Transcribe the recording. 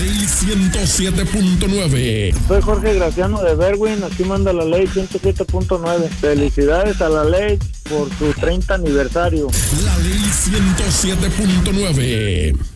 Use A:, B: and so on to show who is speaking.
A: Ley 107.9.
B: Soy Jorge Graciano de Berwin, aquí manda la Ley 107.9. Felicidades a la ley por su 30 aniversario.
A: La Ley 107.9.